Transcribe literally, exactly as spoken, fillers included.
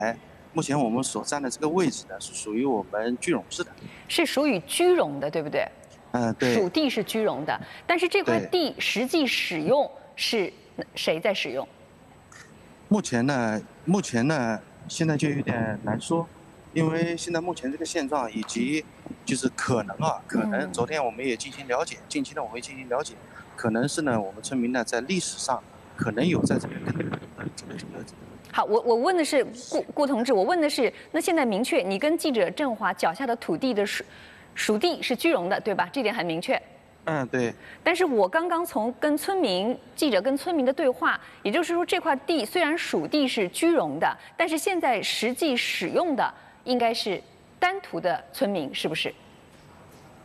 目前我们所站的这个位置呢，是属于我们居庸市的， 是属于居庸的，对不对？ 嗯，对。 属地是居庸的，但是这块对地实际使用是谁在使用？ 目前呢，目前呢，现在就有点难说，因为现在目前这个现状以及就是可能啊，可能嗯昨天我们也进行了解，近期呢我会进行了解，可能是呢我们村民呢在历史上可能有在这边跟这个这个这个。 好，我我问的是顾顾同志，我问的是，那现在明确你跟记者郑华脚下的土地的属属地是居庸的，对吧？这点很明确。 嗯，对。 但是我刚刚从跟村民记者跟村民的对话，也就是说这块地虽然属地是居庸的，但是现在实际使用的应该是丹徒的村民，是不是？